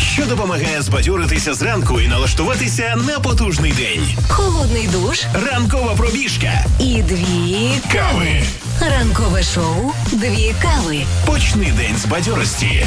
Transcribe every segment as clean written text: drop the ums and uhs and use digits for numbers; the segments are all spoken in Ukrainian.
що допомагає збадьоритися зранку і налаштуватися на потужний день. Холодний душ. Ранкова пробіжка. І 2 Кави. Ранкове шоу «2 кави». Почни день з бадьорості.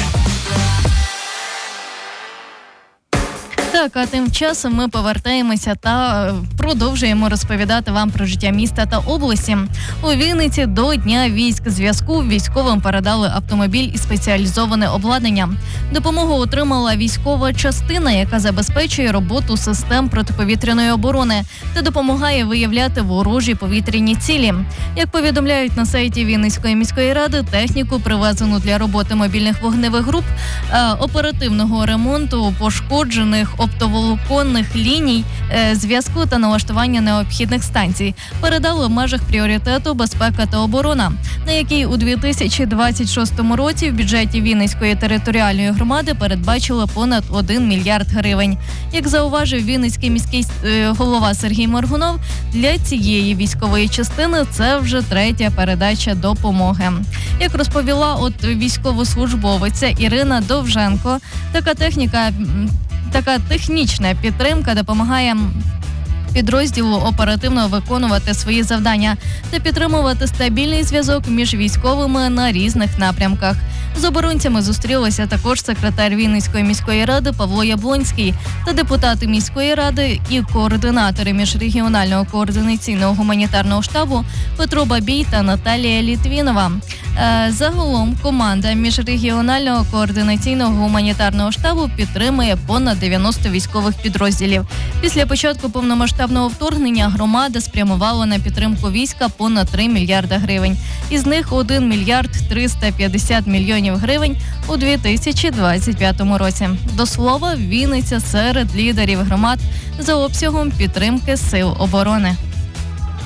Так, а тим часом ми повертаємося та продовжуємо розповідати вам про життя міста та області. У Вінниці до Дня військ зв'язку військовим передали автомобіль і спеціалізоване обладнання. Допомогу отримала військова частина, яка забезпечує роботу систем протиповітряної оборони та допомагає виявляти ворожі повітряні цілі. Як повідомляють на сайті Вінницької міської ради, техніку, привезену для роботи мобільних вогневих груп, оперативного ремонту пошкоджених оптоволоконних ліній зв'язку та налаштування необхідних станцій, передали в межах пріоритету безпека та оборона, на який у 2026 році в бюджеті Вінницької територіальної громади передбачили понад 1 мільярд гривень. Як зауважив Вінницький міський голова Сергій Моргунов, для цієї військової частини це вже 3-я передача допомоги. Як розповіла військовослужбовиця Ірина Довженко, така технічна підтримка допомагає підрозділу оперативно виконувати свої завдання та підтримувати стабільний зв'язок між військовими на різних напрямках. З оборонцями зустрілися також секретар Вінницької міської ради Павло Яблонський та депутати міської ради і координатори міжрегіонального координаційного гуманітарного штабу Петро Бабій та Наталія Літвінова. Загалом команда міжрегіонального координаційного гуманітарного штабу підтримує понад 90 військових підрозділів. Після початку повномасштабного вторгнення громада спрямувала на підтримку війська понад 3 мільярда гривень. Із них 1 мільярд 350 мільйонів гривень у 2025 році. До слова, Вінниця серед лідерів громад за обсягом підтримки сил оборони.